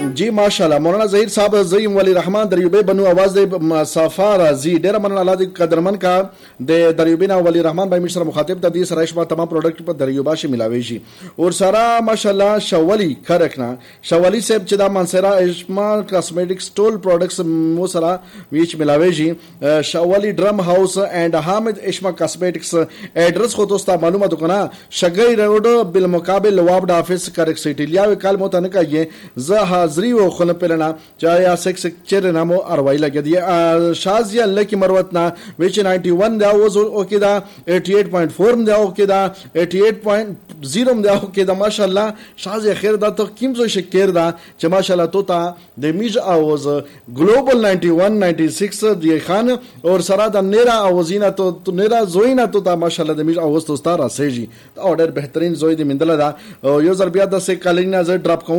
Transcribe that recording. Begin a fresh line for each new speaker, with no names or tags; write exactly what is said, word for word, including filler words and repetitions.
جی ماشاءالله مولانا ظهیر صاحب زیم ولی رحمان دریوبه بنو आवाज د صفا راضی ډیر مننه الله دې قدرمن کا د دریوبینا ولی رحمان بھائی مشر مخاطب د دې سرایشما تمام پروډکټ په دریوبا شي ملاوي شي اور سارا ماشاءالله شولی خرکنا شولی صاحب چې دا منصرا اشما کاسمیټکس ټول پروډکټس مو سره ویچ ملاوي شي شولی ډرم هاوس اینڈ حامد اشما کاسمیټکس ایڈریس خو دوستا معلومه دکنا شګی روډ بالمقابل لواب د افیس کرک سټی لیا کال مو تنه کایه زه حاضری و خونه پلنا چایا سکس چر نامو اروای لګی دی شازیا لکی مروتنا وچ نائنٹی ون دا وز اوکے دا ایٹی ایٹ پوائنٹ فور دا اوکے دا ایٹی ایٹ پوائنٹ زیرو دا اوکے دا ماشاءالله شازیا خیر دا تو کیم زو شکر دا چې ماشاءالله تو تا د میج اوز گلوبل نائنٹی ون نائنٹی سکس دی خان اور سرا دا نیرا اوزینا تو نیرا زوینا تو تا ماشاءالله د میج اوز تو ستاره سیجی دا اورډر بهترین زوی دی مندل دا یو زر بیا د سه کالینا ز ډراپ